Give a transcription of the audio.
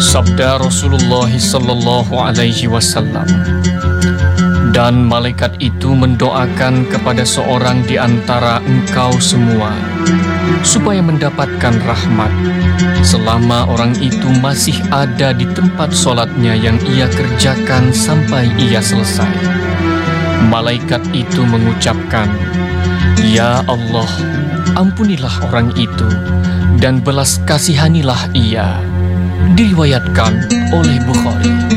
Sabda Rasulullah sallallahu alaihi wasallam, dan malaikat itu mendoakan kepada seorang di antara engkau semua supaya mendapatkan rahmat selama orang itu masih ada di tempat sholatnya yang ia kerjakan sampai ia selesai. Malaikat itu mengucapkan, "Ya Allah, ampunilah orang itu dan belas kasihanilah ia." Diriwayatkan oleh Bukhari.